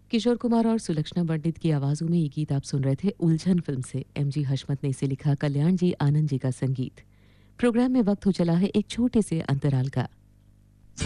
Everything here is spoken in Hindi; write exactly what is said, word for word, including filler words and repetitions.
किशोर कुमार और सुलक्षणा पंडित की आवाज़ों में ये गीत आप सुन रहे थे उलझन फ़िल्म से। एमजी हशमत ने इसे लिखा, कल्याण जी आनंद जी का संगीत। प्रोग्राम में वक्त हो चला है एक छोटे से अंतराल का।